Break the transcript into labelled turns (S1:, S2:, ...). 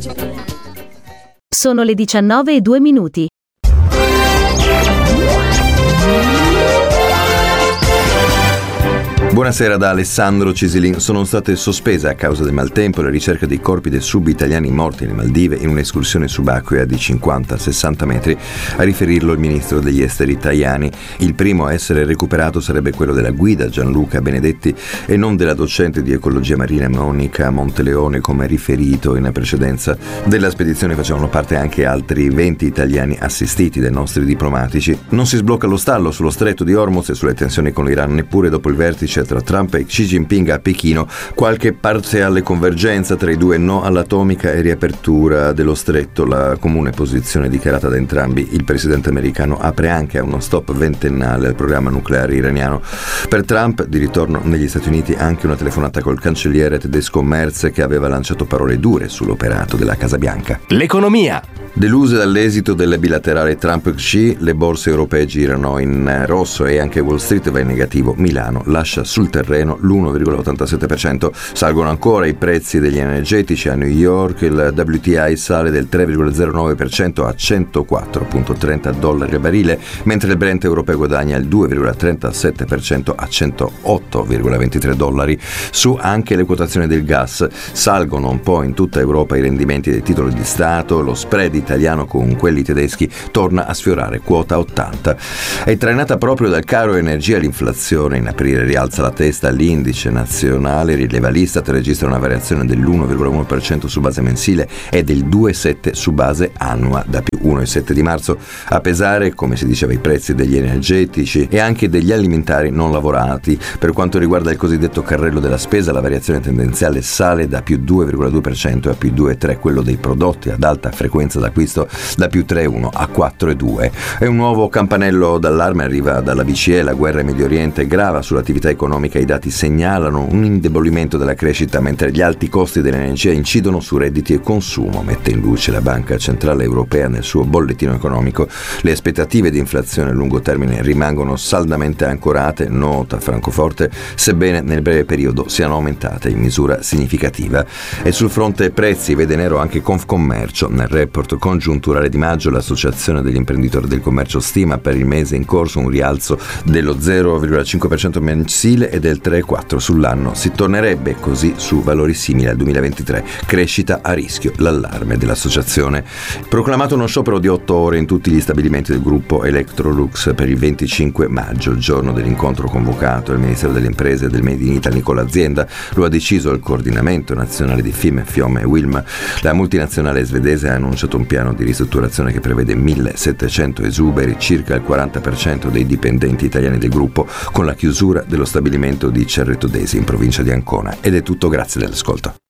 S1: Sono le 19:02.
S2: Buonasera da Alessandro Cisilin. Sono state sospese a causa del maltempo le ricerche dei corpi dei sub-italiani morti nelle Maldive in un'escursione subacquea di 50-60 metri, a riferirlo il ministro degli esteri Tajani. Il primo a essere recuperato sarebbe quello della guida Gianluca Benedetti e non della docente di ecologia marina Monica Monteleone, come riferito in precedenza. Della spedizione facevano parte anche altri 20 italiani assistiti dai nostri diplomatici. Non si sblocca lo stallo sullo stretto di Hormuz e sulle tensioni con l'Iran neppure dopo il vertice tra Trump e Xi Jinping a Pechino. Qualche parziale convergenza tra i due: no all'atomica e riapertura dello stretto, la comune posizione dichiarata da entrambi. Il presidente americano apre anche a uno stop ventennale al programma nucleare iraniano. Per Trump, di ritorno negli Stati Uniti, anche una telefonata col cancelliere tedesco Merz, che aveva lanciato parole dure sull'operato della Casa Bianca.
S3: L'economia.
S2: Deluse dall'esito del bilaterale Trump-Xi, le borse europee girano in rosso e anche Wall Street va in negativo. Milano lascia sul terreno l'1,87%. Salgono ancora i prezzi degli energetici. A New York il WTI sale del 3,09% a $104,30 al barile, mentre il Brent europeo guadagna il 2,37% a $108,23. Su anche le quotazioni del gas. Salgono un po' in tutta Europa i rendimenti dei titoli di Stato, lo spread italiano con quelli tedeschi torna a sfiorare quota 80. È trainata proprio dal caro energia l'inflazione. In aprile rialza la testa l'indice nazionale, rileva l'Istat, registra una variazione dell'1,1% su base mensile e del 2,7% su base annua da più 1,7 di marzo. A pesare, come si diceva, i prezzi degli energetici e anche degli alimentari non lavorati. Per quanto riguarda il cosiddetto carrello della spesa, la variazione tendenziale sale da più 2,2% a più 2,3%, quello dei prodotti ad alta frequenza d'acquisto da più 3,1 a 4,2. E un nuovo campanello d'allarme arriva dalla BCE. La guerra in Medio Oriente grava sull'attività economica. I dati segnalano un indebolimento della crescita, mentre gli alti costi dell'energia incidono su redditi e consumo, mette in luce la Banca Centrale Europea nel suo bollettino economico. Le aspettative di inflazione a lungo termine rimangono saldamente ancorate, nota Francoforte, sebbene nel breve periodo siano aumentate in misura significativa. E sul fronte prezzi vede nero anche Confcommercio. Nel report congiunturale di maggio l'associazione degli imprenditori del commercio stima per il mese in corso un rialzo dello 0,5% mensile e del 3,4% sull'anno. Si tornerebbe così su valori simili al 2023. Crescita a rischio, l'allarme dell'associazione. Proclamato uno sciopero di 8 ore in tutti gli stabilimenti del gruppo Electrolux per il 25 maggio, il giorno dell'incontro convocato dal Ministero delle Imprese e del Made in Italy con l'azienda. Lo ha deciso il coordinamento nazionale di FIM, FIOM e Wilm. La multinazionale svedese ha annunciato un piano di ristrutturazione che prevede 1.700 esuberi, circa il 40% dei dipendenti italiani del gruppo, con la chiusura dello stabilimento di Cerreto Desi in provincia di Ancona. Ed è tutto, grazie dell'ascolto.